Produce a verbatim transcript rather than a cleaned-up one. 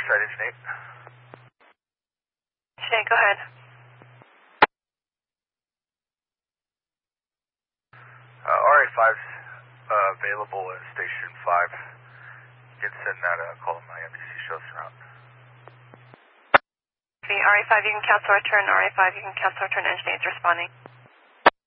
Riverside, Engine eight. Engine eight, go ahead. Uh, R A five's uh, available at Station five. You can send that uh, call to my N B C shows around. The R A five, you can cancel return. R A five, you can cancel return. Engine eight is responding.